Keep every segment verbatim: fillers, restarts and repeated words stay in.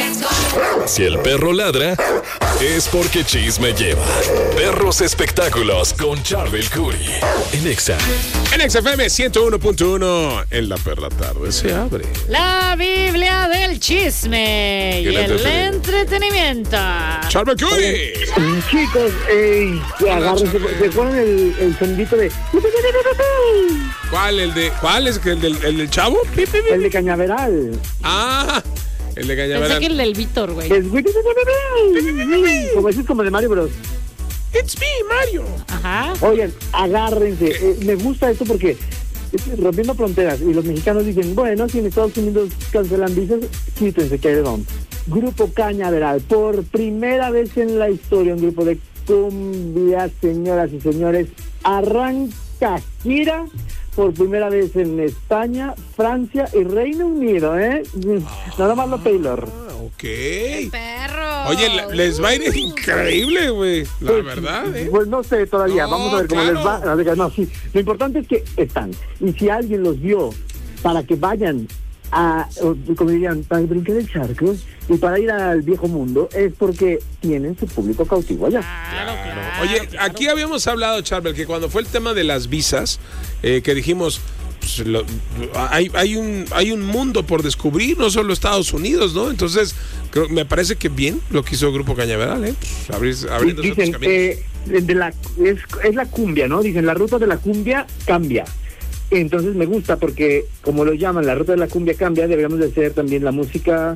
Si el perro ladra, es porque chisme lleva. Perros Espectáculos con Charbel Curry. En Exa. En Exa F M ciento uno punto uno. En la perla tarde se abre la Biblia del chisme y el, el entretenimiento. Charbel Curry. Chicos, eh, agárrense. ¿Recuerdan el, el sonidito de... ¿Cuál? ¿El de cuál es el del, el del chavo? El de Cañaveral. Ah, el de Cañaveral. Pensé que el del Víctor, güey. Es... Como ese es como de Mario Bros. It's me, Mario. Ajá. Oigan, agárrense. Eh, me gusta esto porque es rompiendo fronteras. Y los mexicanos dicen, bueno, si en Estados Unidos cancelan visas, quítense que hay de dónde. Grupo Cañaveral, por primera vez en la historia, un grupo de cumbia, señoras y señores, arranca gira por primera vez en España, Francia y Reino Unido, ¿eh? Ah, nada más lo Taylor. Ok. ¡Qué perro! Oye, les va a ir increíble, güey. La pues, verdad, ¿eh? Pues no sé todavía, no, vamos a ver cómo claro. les va. No, sí. Lo importante es que están. Y si alguien los vio para que vayan a, como dirían, para brincar el charco y para ir al viejo mundo, es porque tienen su público cautivo allá. Claro, claro. Oye, claro. Aquí habíamos hablado, Charbel, que cuando fue el tema de las visas, eh, que dijimos, pues, lo, hay, hay, un, hay un mundo por descubrir, no solo Estados Unidos, ¿no? Entonces, creo, me parece que bien lo que hizo el Grupo Cañaveral, ¿eh? Pues, abrir, abriendo Dicen, otros caminos. Eh, de la, es, es la cumbia, ¿no? Dicen, la ruta de la cumbia cambia. Entonces me gusta porque, como lo llaman, la ruta de la cumbia cambia, deberíamos de hacer también la música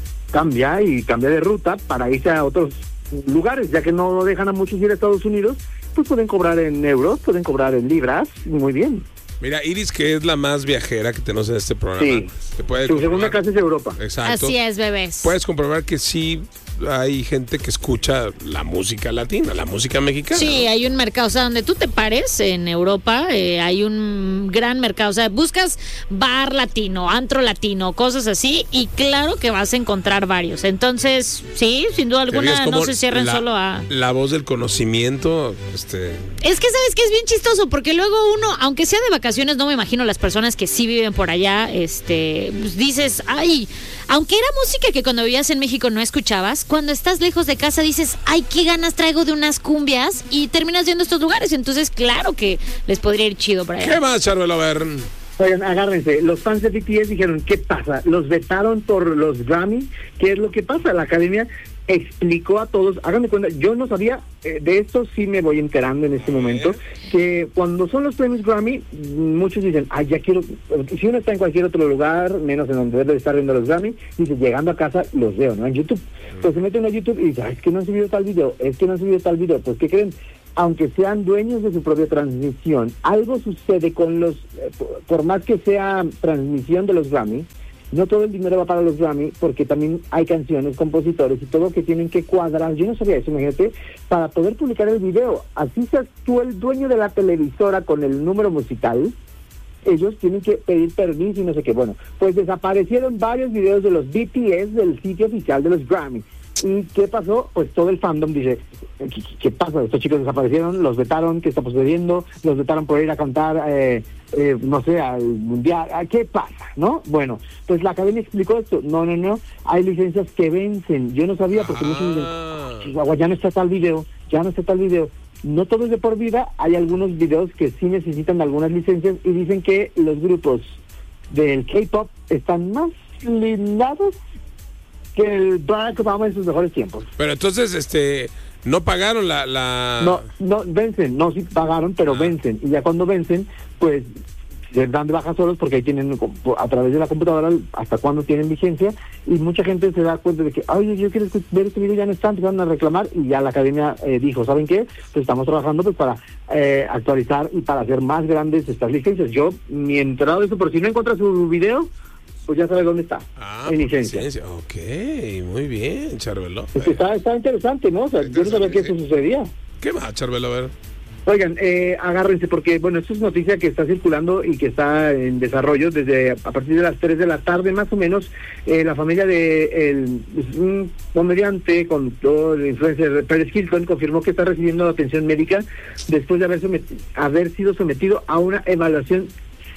cambia y cambia de ruta para irse a otros lugares, ya que no dejan a muchos ir a Estados Unidos, pues pueden cobrar en euros, pueden cobrar en libras, muy bien. Mira, Iris, que es la más viajera que tenemos en este programa. Sí, te puede su segunda casa es Europa. Exacto. Así es, bebés. Puedes comprobar que sí hay gente que escucha la música latina, la música mexicana. Sí, ¿no? hay un mercado, o sea, donde tú te pares en Europa, eh, hay un gran mercado, o sea, buscas bar latino, antro latino, cosas así, y claro que vas a encontrar varios. Entonces, sí, sin duda alguna, no se cierren la, solo a... La voz del conocimiento, este... Es que, ¿sabes qué? Es bien chistoso, porque luego uno, aunque sea de vacaciones, no me imagino las personas que sí viven por allá, este, pues dices, ay, aunque era música que cuando vivías en México no escuchabas, cuando estás lejos de casa dices, ay, qué ganas traigo de unas cumbias, y terminas yendo a estos lugares. Entonces, claro que les podría ir chido por allá. ¿Qué más, Charbel? A ver. Oigan, agárrense, los fans de B T S dijeron, ¿qué pasa? Los vetaron por los Grammy. ¿Qué es lo que pasa? La academia explicó a todos, háganme cuenta, yo no sabía, eh, de esto sí me voy enterando en este momento, que cuando son los premios Grammy, muchos dicen, ay, ya quiero, si uno está en cualquier otro lugar, menos en donde debe estar viendo los Grammy, dice, llegando a casa los veo, ¿no? En YouTube. Pues se meten a YouTube y dicen, es que no han subido tal video, es que no han subido tal video, pues ¿qué creen? Aunque sean dueños de su propia transmisión, algo sucede con los, eh, por, por más que sea transmisión de los Grammy, no todo el dinero va para los Grammy, porque también hay canciones, compositores y todo que tienen que cuadrar. Yo no sabía eso, imagínate, para poder publicar el video. Así seas tú el dueño de la televisora con el número musical, ellos tienen que pedir permiso y no sé qué. Bueno, pues desaparecieron varios videos de los B T S del sitio oficial de los Grammy. ¿Y qué pasó? Pues todo el fandom dice, ¿qué, qué pasa? Estos chicos desaparecieron, los vetaron, ¿qué está sucediendo? Los vetaron por ir a cantar, eh, eh, no sé, al mundial. ¿Qué pasa? ¿No? Bueno, pues la academia explicó esto. No, no, no, hay licencias que vencen. Yo no sabía porque muchos dicen, Chihuahua, ya no está tal video, ya no está tal video. No todo es de por vida, hay algunos videos que sí necesitan algunas licencias y dicen que los grupos del K-pop están más blindados que el Barack Obama en sus mejores tiempos. Pero entonces, este, no pagaron la... la... No, no, vencen, no, sí pagaron, pero ah. vencen. Y ya cuando vencen, pues, se dan de baja solos porque ahí tienen, a través de la computadora, hasta cuándo tienen vigencia, y mucha gente se da cuenta de que, ay, yo quiero ver este video, ya no están, empezaron a reclamar, y ya la academia eh, dijo, ¿saben qué? Pues estamos trabajando pues para eh, actualizar y para hacer más grandes estas licencias. Yo, ni he enterado de eso, pero si no encuentra su video, pues ya sabe dónde está, ah, en licencia. licencia. Ok, muy bien, Charbel. Es que está, está interesante, ¿no? O sea, yo no sabía que eso sucedía. ¿Qué más, Charbel? A ver. Oigan, eh, agárrense porque, bueno, esto es noticia que está circulando y que está en desarrollo desde a partir de las tres de la tarde, más o menos. Eh, la familia de el, un comediante, conductor, influencer, Pérez Hilton, confirmó que está recibiendo atención médica después de haber, somet- haber sido sometido a una evaluación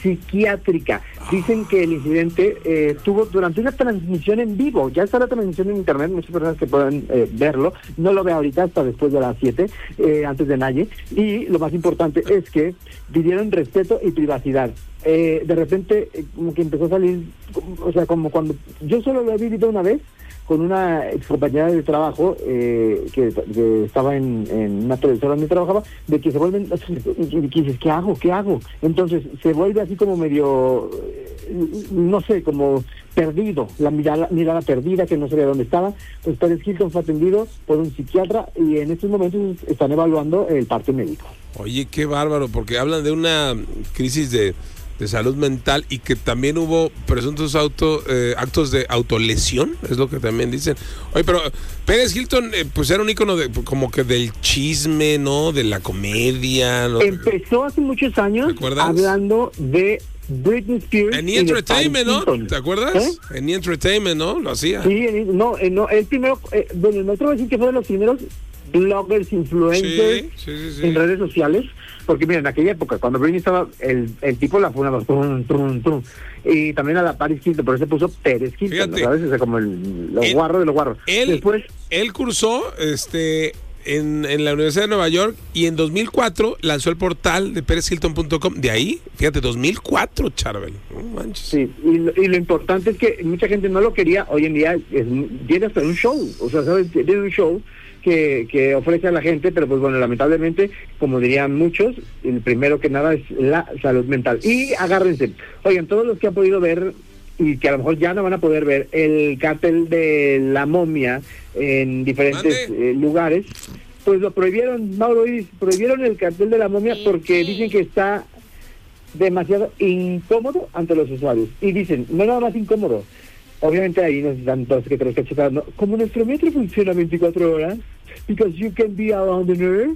psiquiátrica. Dicen que el incidente eh, tuvo durante una transmisión en vivo. Ya está la transmisión en internet, muchas personas que pueden eh, verlo. No lo veo ahorita hasta después de las siete, eh, antes de Naye. Y lo más importante es que pidieron respeto y privacidad. Eh, de repente, eh, como que empezó a salir, o sea, como cuando... Yo solo lo he vivido una vez con una ex compañera de trabajo eh, que, que estaba en, en una televisora donde trabajaba, de que se vuelven, y que dices, ¿qué hago? ¿Qué hago? Entonces se vuelve así como medio, eh, no sé, como perdido, la mirada, mirada perdida, que no sabía dónde estaba. Pues Pérez Hilton fue atendido por un psiquiatra y en estos momentos están evaluando el parte médico. Oye, qué bárbaro, porque hablan de una crisis de... de salud mental y que también hubo presuntos auto, eh, actos de autolesión, es lo que también dicen. Oye, pero Pérez Hilton, eh, pues era un ícono de, como que del chisme, ¿no? De la comedia, ¿no? Empezó hace muchos años hablando de Britney Spears. En E! Entertainment, ¿no? ¿Te acuerdas? ¿Eh? En E! Entertainment, ¿no? Lo hacía. Sí, en, no, en, no, el primero, eh, bueno, no quiero decir que fue de los primeros bloggers, influencers, sí, sí, sí, sí. en redes sociales, porque mira, en aquella época, cuando Britney estaba, el, el tipo la funaba, trum, trum, trum, y también a la Paris Hilton, por eso se puso Pérez Hilton, ¿no? ¿Sabes? O sea, como el, los guarros de los guarros. Él, Después, él cursó, este... En, en la Universidad de Nueva York y en dos mil cuatro lanzó el portal de Pérez Hilton punto com. De ahí, fíjate, dos mil cuatro, Charbel. No manches. Sí, y lo, y lo importante es que mucha gente no lo quería. Hoy en día es, tiene hasta un show, o sea, ¿sabes? Tiene un show que, que ofrece a la gente, pero pues bueno, lamentablemente, como dirían muchos, el primero que nada es la salud mental. Y agárrense, oigan, todos los que han podido ver y que a lo mejor ya no van a poder ver el cartel de la momia en diferentes eh, lugares, pues lo prohibieron, Mauro, y prohibieron el cartel de la momia porque dicen que está demasiado incómodo ante los usuarios. Y dicen, no nada más incómodo, obviamente ahí nos dan todos que tenemos que checar, ¿no? Como nuestro metro funciona veinticuatro horas, because you can be around the earth,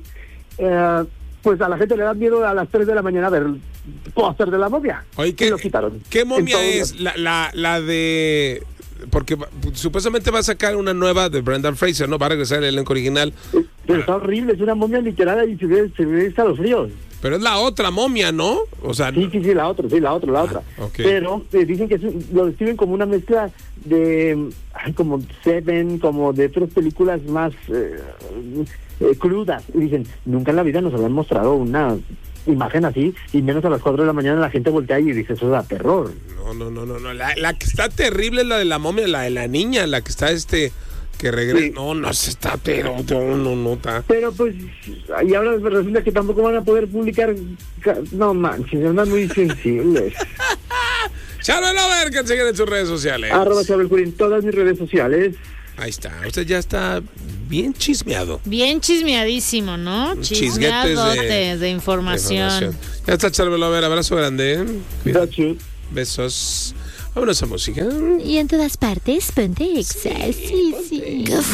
uh, pues a la gente le da miedo a las tres de la mañana ver el póster de la momia. Oye, ¿qué, lo quitaron. ¿qué momia es? La, la, la de... Porque supuestamente va a sacar una nueva de Brendan Fraser, ¿no? Va a regresar el elenco original. Pero está horrible, es una momia literal y se ve, se ve hasta los fríos. Pero es la otra momia, ¿no? O sea, sí, sí, sí, la otra, sí, la otra, la ah, otra. Okay. Pero eh, dicen que es, lo describen como una mezcla de, ay, como Seven, como de otras películas más eh, eh, crudas. Y dicen, nunca en la vida nos habían mostrado una imagen así, y menos a las cuatro de la mañana la gente voltea y dice, eso da terror. No, no, no, no, no. La, la que está terrible es la de la momia, la de la niña, la que está este... que regrese. Sí. No, no se está, pero no, no, no está. Pero pues, y ahora resulta que tampoco van a poder publicar. No manches, andan muy sensibles. Charbel, a ver, que siguen en sus redes sociales. Arroba Charbel Curi en todas mis redes sociales. Ahí está, usted ya está bien chismeado. Bien chismeadísimo, ¿no? Chismeado de, de, de, información. de información. Ya está, Charbel, a ver, abrazo grande. Gracias. Besos. Vámonos a música. Y en todas partes, ponte Exa. Sí, sí. sí.